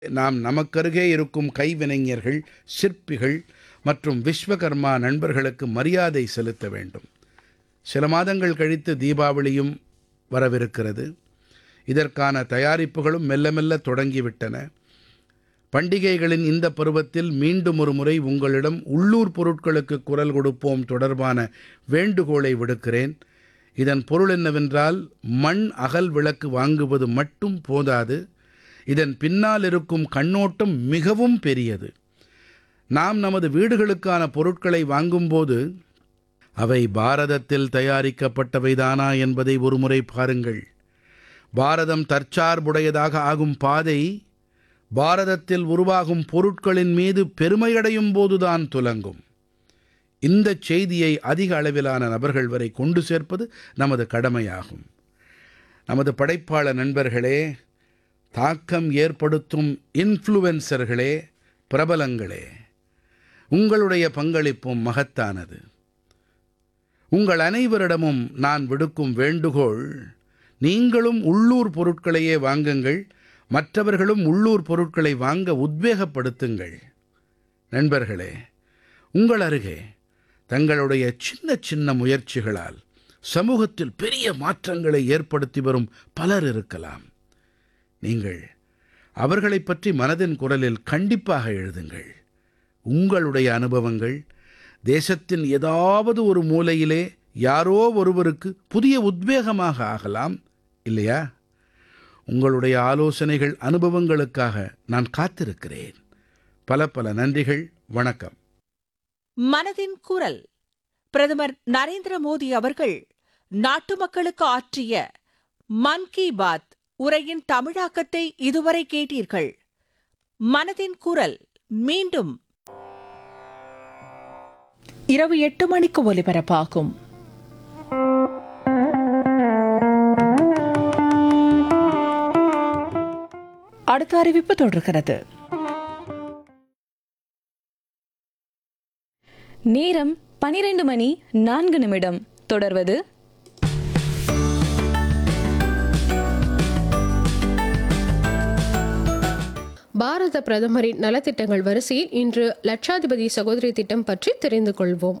நாம் நமக்கருகே இருக்கும் கைவினைஞர்கள், சிற்பிகள் மற்றும் விஸ்வகர்மா நண்பர்களுக்கு மரியாதை செலுத்த வேண்டும். சில மாதங்கள் கழித்து தீபாவளியும் வரவிருக்கிறது. இதற்கான தயாரிப்புகளும் மெல்ல மெல்ல தொடங்கிவிட்டன. பண்டிகைகளின் இந்த பருவத்தில் மீண்டும் ஒரு முறை உங்களிடம் உள்ளூர் பொருட்களுக்கு குரல் கொடுப்போம் தொடர்பான வேண்டுகோளை விடுக்கிறேன். இதன் பொருள் என்னவென்றால், மண் அகல் விளக்கு வாங்குவது மட்டும் போதாது. இதன் பின்னால் இருக்கும் கண்ணோட்டம் மிகவும் பெரியது. நாம் நமது வீடுகளுக்கான பொருட்களை வாங்கும்போது அவை பாரதத்தில் தயாரிக்கப்பட்டவைதானா என்பதை ஒருமுறை பாருங்கள். பாரதம் தற்சார்புடையதாக ஆகும் பாதை பாரதத்தில் உருவாகும் பொருட்களின் மீது பெருமையடையும் போதுதான் துலங்கும். இந்த செய்தியை அதிக அளவிலான நபர்கள் வரை கொண்டு சேர்ப்பது நமது கடமையாகும். நமது படைப்பாளர் நண்பர்களே, தாக்கம் ஏற்படுத்தும் இன்ஃப்ளூயன்சர்களே, பிரபலங்களே, உங்களுடைய பங்களிப்பும் மகத்தானது. உங்கள் அனைவரிடமும் நான் விடுக்கும் வேண்டுகோள், நீங்களும் உள்ளூர் பொருட்களையே வாங்குங்கள். மற்றவர்களும் உள்ளூர் பொருட்களை வாங்க உத்வேகப்படுத்துங்கள். நண்பர்களே, உங்கள் அருகே தங்களுடைய சின்ன சின்ன முயற்சிகளால் சமூகத்தில் பெரிய மாற்றங்களை ஏற்படுத்தி வரும் பலர் இருக்கலாம். நீங்கள் அவர்களைப் பற்றி மனதின் குரலில் கண்டிப்பாக எழுதுங்கள். உங்களுடைய அனுபவங்கள் தேசத்தின் ஏதாவது ஒரு மூலையிலே யாரோ ஒருவருக்கு புதிய உத்வேகமாக ஆகலாம், இல்லையா? உங்களுடைய ஆலோசனைகள், அனுபவங்களுக்காக நான் காத்திருக்கிறேன். பல பல நன்றிகள். வணக்கம். மனதின் குரல். பிரதமர் நரேந்திர மோடி அவர்கள் நாட்டு மக்களுக்கு ஆற்றிய மன் கி பாத் உரையின் தமிழாக்கத்தை இதுவரை கேட்டீர்கள். மனதின் குரல் மீண்டும் இரவு 8 மணிக்கு ஒலிபரப்பாகும். அடுத்த அறிவிப்பு தொடர்கிறது. நேரம் 12:04. தொடர்வது பாரத பிரதமரின் நலத்திட்டங்கள் வரிசையில் இன்று லட்சாதிபதி சகோதரி திட்டம் பற்றி தெரிந்து கொள்வோம்.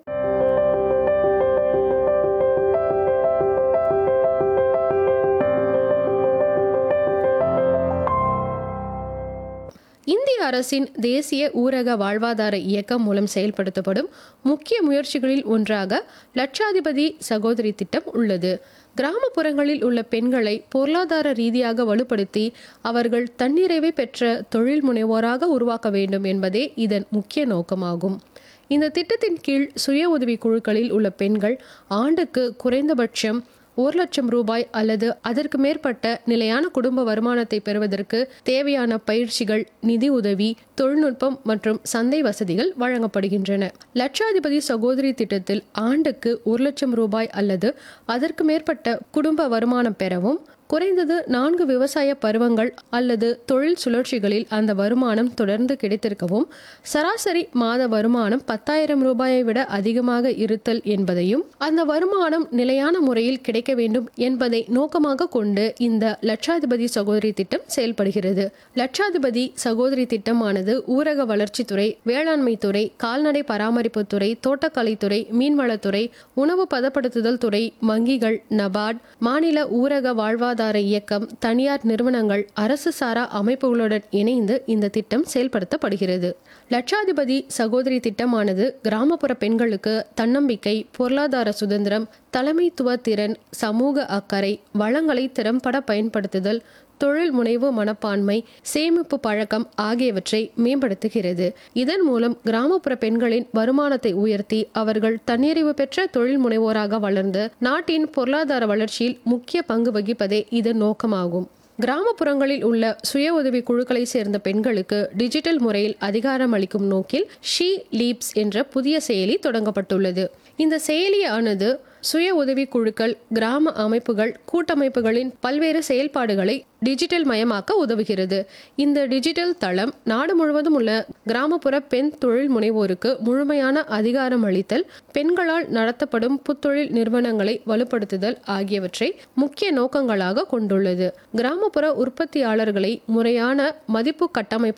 இந்திய அரசின் தேசிய ஊரக வாழ்வாதார இயக்கம் மூலம் செயல்படுத்தப்படும் முக்கிய முயற்சிகளில் ஒன்றாக லட்சாதிபதி சகோதரி திட்டம் உள்ளது. கிராமப்புறங்களில் உள்ள பெண்களை பொருளாதார ரீதியாக வலுப்படுத்தி அவர்கள் தன்னிறைவை பெற்ற தொழில் முனைவோராக உருவாக்க வேண்டும் என்பதே இதன் முக்கிய நோக்கமாகும். இந்த திட்டத்தின் கீழ் சுய உதவி குழுக்களில் உள்ள பெண்கள் ஆண்டுக்கு குறைந்தபட்சம் 1 லட்சம் ரூபாய் அல்லது அதற்கு மேற்பட்ட நிலையான குடும்ப வருமானத்தை பெறுவதற்கு தேவையான பயிற்சிகள், நிதி உதவி, தொழில்நுட்பம் மற்றும் சந்தை வசதிகள் வழங்கப்படுகின்றன. லட்சாதிபதி சகோதரி திட்டத்தில் ஆண்டுக்கு 1 லட்சம் ரூபாய் அல்லது அதற்கு மேற்பட்ட குடும்ப வருமானம் பெறவும், குறைந்தது 4 விவசாய பருவங்கள் அல்லது தொழில் சுழற்சிகளில் அந்த வருமானம் தொடர்ந்து கிடைத்திருக்கவும், சராசரி மாத வருமானம் 10,000 ரூபாயை விட அதிகமாக இருத்தல் என்பதையும், அந்த வருமானம் நிலையான முறையில் கிடைக்க வேண்டும் என்பதை நோக்கமாக கொண்டு இந்த லட்சாதிபதி சகோதரி திட்டம் செயல்படுகிறது. லட்சாதிபதி சகோதரி திட்டமானது ஊரக வளர்ச்சித்துறை, வேளாண்மை துறை, கால்நடை பராமரிப்புத்துறை, தோட்டக்கலைத்துறை, மீன்வளத்துறை, உணவு பதப்படுத்துதல் துறை, வங்கிகள், நபார்ட், மாநில ஊரக வாழ்வாதார இயக்கம், தனியார் நிறுவனங்கள், அரசு சாரா அமைப்புகளுடன் இணைந்து இந்த திட்டம் செயல்படுத்தப்படுகிறது. லட்சாதிபதி சகோதரி திட்டமானது கிராமப்புற பெண்களுக்கு தன்னம்பிக்கை, பொருளாதார சுதந்திரம், தலைமைத்துவ திறன், சமூக அக்கறை, வளங்களை திறம்பட பயன்படுத்துதல், தொழில் முனைவு மனப்பான்மை, சேமிப்பு பழக்கம் ஆகியவற்றை மேம்படுத்துகிறது. இதன் மூலம் கிராமப்புற பெண்களின் வருமானத்தை உயர்த்தி அவர்கள் தன்னிறைவு பெற்ற தொழில் முனைவோராக வளர்ந்து நாட்டின் பொருளாதார வளர்ச்சியில் முக்கிய பங்கு வகிப்பதே இதன் நோக்கமாகும். கிராமப்புறங்களில் உள்ள சுய உதவி குழுக்களை சேர்ந்த பெண்களுக்கு டிஜிட்டல் முறையில் அதிகாரம் அளிக்கும் நோக்கில் ஷீ லீப்ஸ் என்ற புதிய செயலி தொடங்கப்பட்டுள்ளது. இந்த செயலியானது சுய உதவி குழுக்கள், கிராம அமைப்புகள், கூட்டமைப்புகளின் பல்வேறு செயல்பாடுகளை டிஜிட்டல் மயமாக்க உதவுகிறது. இந்த டிஜிட்டல் தளம் நாடு முழுவதும் உள்ள கிராமப்புற பெண் தொழில் முனைவோருக்கு முழுமையான அதிகாரம் அளித்தல், பெண்களால் நடத்தப்படும் புத்தொழில் நிறுவனங்களை வலுப்படுத்துதல் ஆகியவற்றை முக்கிய நோக்கங்களாக கொண்டுள்ளது. கிராமப்புற உற்பத்தியாளர்களை முறையான மதிப்பு கட்டமைப்பு